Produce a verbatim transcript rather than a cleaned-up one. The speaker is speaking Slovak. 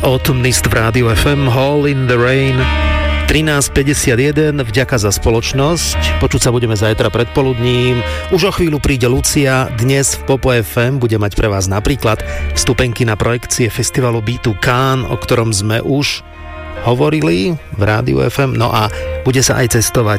Autumnist v Rádiu ef em, Hall in the Rain, trinásť päťdesiatjeden, vďaka za spoločnosť. Počuť sa budeme zajtra predpoludním. Už o chvíľu príde Lucia, dnes v Popo ef em bude mať pre vás napríklad vstupenky na projekcie festivalu bé dva Cannes, o ktorom sme už hovorili v Rádiu ef em, no a bude sa aj cestovať